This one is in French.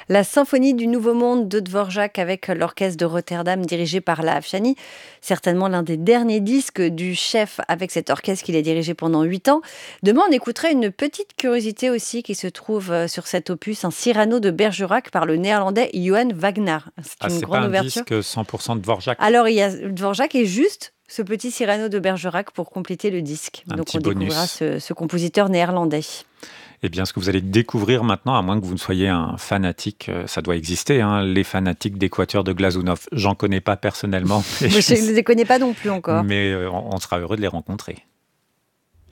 La symphonie du Nouveau Monde de Dvorak avec l'orchestre de Rotterdam dirigé par la Afshani. Certainement l'un des derniers disques du chef avec cet orchestre qu'il a dirigé pendant 8 ans. Demain, on écoutera une petite curiosité aussi qui se trouve sur cet opus, un Cyrano de Bergerac par le néerlandais Johan Wagner. C'est Ah, une c'est pas grande un ouverture. disque 100% de Dvorak. Alors, il y a Dvorak et juste ce petit Cyrano de Bergerac pour compléter le disque. Un Donc, petit on découvrira bonus. ce compositeur néerlandais. Eh bien, ce que vous allez découvrir maintenant, à moins que vous ne soyez un fanatique, ça doit exister, hein, les fanatiques d'Équateur de Glazunov. J'en connais pas personnellement, Moi, je ne les connais pas non plus encore. mais on sera heureux de les rencontrer.